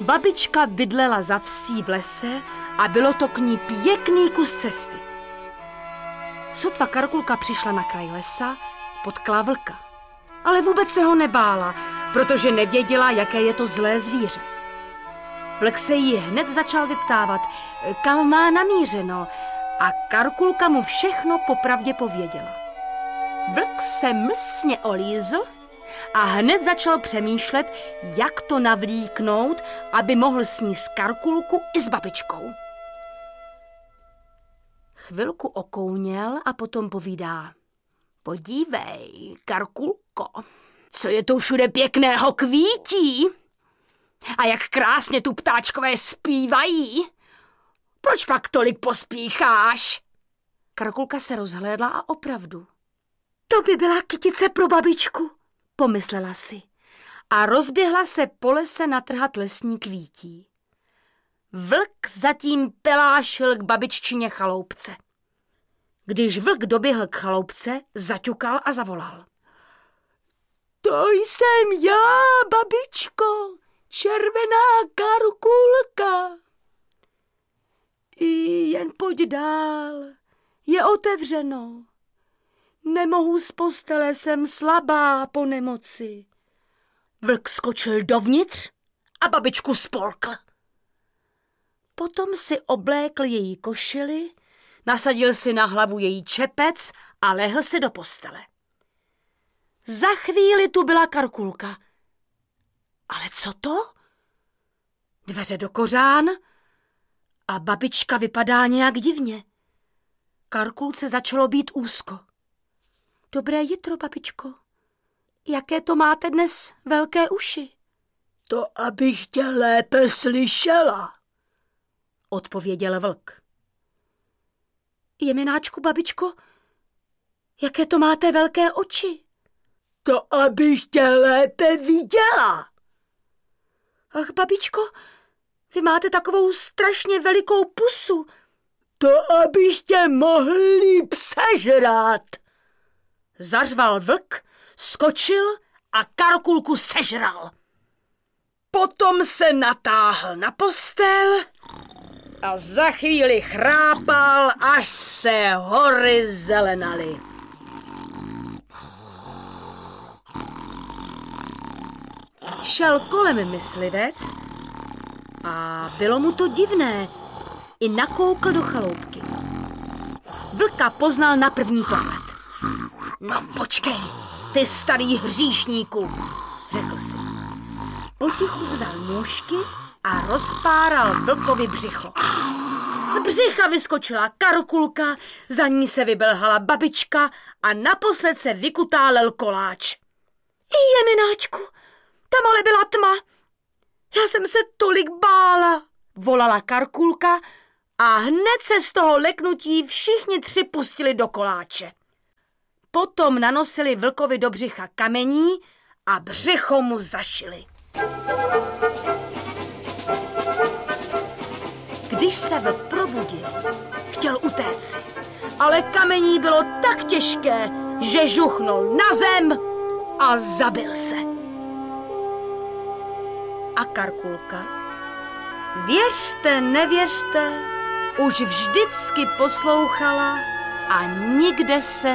Babička bydlela za vsí v lese a bylo to k ní pěkný kus cesty. Sotva Karkulka přišla na kraj lesa, potkala vlka. Ale vůbec se ho nebála, protože nevěděla, jaké je to zlé zvíře. Vlk se jí hned začal vyptávat, kam má namířeno, a Karkulka mu všechno popravdě pověděla. Vlk se mlsně olízl a hned začal přemýšlet, jak to navlíknout, aby mohl sníst Karkulku i s babičkou. Chvilku okouněl a potom povídá: Podívej, Karkulko, co je tu všude pěkného kvítí a jak krásně tu ptáčkové zpívají. Proč pak tolik pospícháš? Karkulka se rozhlédla a opravdu. To by byla kytice pro babičku, pomyslela si a rozběhla se po lese natrhat lesní kvítí. Vlk zatím pelášil k babiččině chaloupce. Když vlk doběhl k chaloupce, zaťukal a zavolal: To jsem já, babičko, červená Karkulka. Jen pojď dál, je otevřeno. Nemohu z postele, jsem slabá po nemoci. Vlk skočil dovnitř a babičku spolkl. Potom si oblékl její košili, nasadil si na hlavu její čepec a lehl si do postele. Za chvíli tu byla Karkulka. Ale co to? Dveře do kořán a babička vypadá nějak divně. Karkulce začalo být úzko. Dobré jitro, babičko. Jaké to máte dnes velké uši? To abych tě lépe slyšela, odpověděl vlk. Jemináčku, babičko, jaké to máte velké oči? To abych tě lépe viděla. Ach, babičko, vy máte takovou strašně velikou pusu. To abych tě mohl líp sežrát. Zařval vlk, skočil a Karkulku sežral. Potom se natáhl na postel a za chvíli chrápal, až se hory zelenaly. Šel kolem myslivec a bylo mu to divné. I nakoukl do chaloupky. Vlka poznal na první pohled. No počkej, ty starý hříšníku, řekl si. Potichu vzal nůžky a rozpáral vlkovi břicho. Z břicha vyskočila Karkulka, za ní se vybelhala babička a naposled se vykutálel koláč. Jemináčku, tam ale byla tma. Já jsem se tolik bála, volala Karkulka a hned se z toho leknutí všichni tři pustili do koláče. Potom nanosili vlkovi do břicha kamení a břicho mu zašili. Když se vlk probudil, chtěl utéct, ale kamení bylo tak těžké, že žuchnul na zem a zabil se. A Karkulka, věřte, nevěřte, už vždycky poslouchala a nikde se